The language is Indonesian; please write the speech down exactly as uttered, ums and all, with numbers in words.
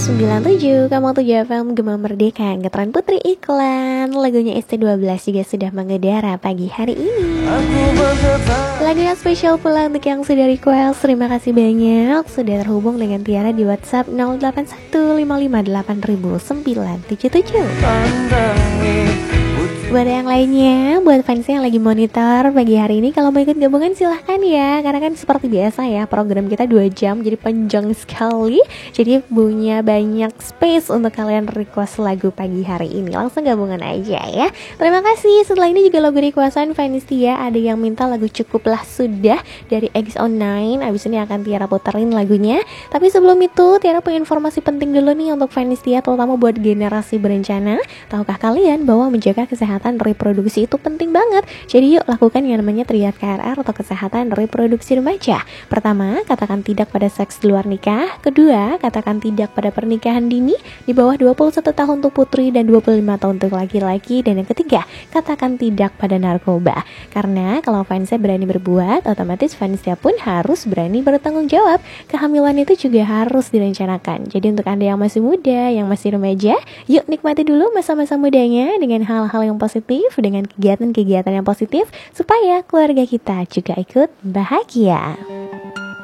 sembilan tujuh Kamu tujuh F M Gema Merdeka. Ngetren Putri iklan. Lagunya S T dua belas juga sudah mengudara pagi hari ini. Lagu yang spesial pula untuk yang sudah request. Terima kasih banyak sudah terhubung dengan Tiara di WhatsApp nol delapan satu lima lima delapan nol nol sembilan tujuh tujuh. Buat yang lainnya, buat fans yang lagi monitor pagi hari ini, kalau mau ikut gabungan silahkan ya. Karena kan seperti biasa ya, program kita dua jam, jadi panjang sekali. Jadi punya banyak space untuk kalian request lagu pagi hari ini. Langsung gabungan aja ya. Terima kasih. Setelah ini juga lagu requestan fans Tia. Ada yang minta lagu Cukuplah Sudah dari X O sembilan. Abis ini akan Tiara puterin lagunya. Tapi sebelum itu, Tiara punya informasi penting dulu nih untuk fans Tia, terutama buat generasi berencana. Tahukah kalian bahwa menjaga kesehatan reproduksi itu penting banget. Jadi yuk lakukan yang namanya triad K R R atau kesehatan reproduksi remaja. Pertama, katakan tidak pada seks di luar nikah. Kedua, katakan tidak pada pernikahan dini di bawah dua puluh satu tahun untuk putri dan dua puluh lima tahun untuk laki-laki. Dan yang ketiga, katakan tidak pada narkoba. Karena kalau fansnya berani berbuat, otomatis fansnya pun harus berani bertanggung jawab. Kehamilan itu juga harus direncanakan. Jadi untuk Anda yang masih muda, yang masih remaja, yuk nikmati dulu masa-masa mudanya dengan hal-hal yang positif, dengan kegiatan-kegiatan yang positif, supaya keluarga kita juga ikut bahagia.